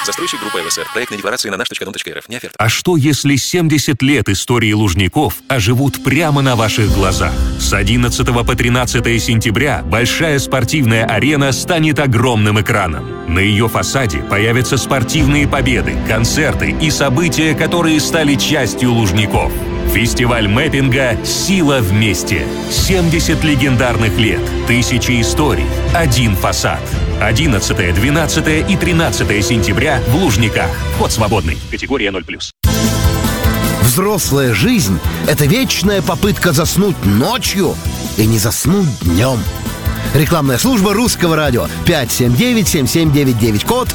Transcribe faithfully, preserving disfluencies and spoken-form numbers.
Застройщик группа эл эс эр. Проектная декларация на наш точка дом точка эр эф. Не оферта. А что, если семьдесят лет истории Лужников оживут прямо на ваших глазах? С одиннадцатого по тринадцатое сентября большая спортивная арена станет огромным экраном. На ее фасаде появятся спортивные победы, концерты и события, которые стали частью Лужников. Фестиваль мэппинга «Сила вместе». семьдесят легендарных лет, тысячи историй, один фасад. одиннадцатое, двенадцатое и тринадцатое сентября в Лужниках. Вход свободный. Категория ноль плюс. Взрослая жизнь — это вечная попытка заснуть ночью и не заснуть днем. Рекламная служба Русского радио. пять семь девять семь семь девять девять код